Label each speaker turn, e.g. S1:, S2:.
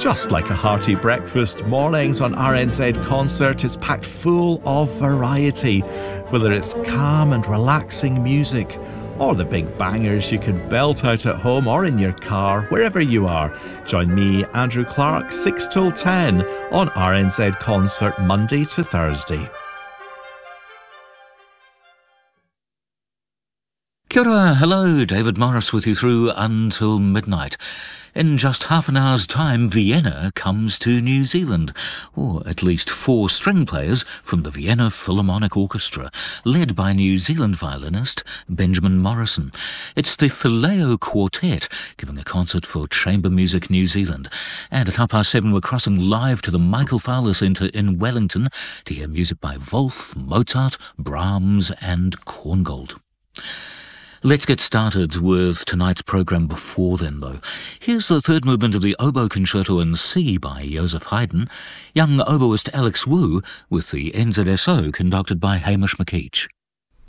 S1: Just like a hearty breakfast, mornings on RNZ Concert is packed full of variety, whether it's calm and relaxing music or the big bangers you can belt out at home or in your car, wherever you are. Join me, Andrew Clark, 6 till 10 on RNZ Concert, Monday to Thursday.
S2: Kia ora, hello, David Morris with you through until midnight. In just half an hour's time, Vienna comes to New Zealand, or at least 4 string players from the Vienna Philharmonic Orchestra, led by New Zealand violinist Benjamin Morrison. It's the Phileo Quartet giving a concert for Chamber Music New Zealand. And at 7:30, we're crossing live to the Michael Fowler Centre in Wellington to hear music by Wolf, Mozart, Brahms and Korngold. Let's get started with tonight's programme before then, though. Here's the third movement of the Oboe Concerto in C by Joseph Haydn, young oboist Alex Wu with the NZSO conducted by Hamish McKeach.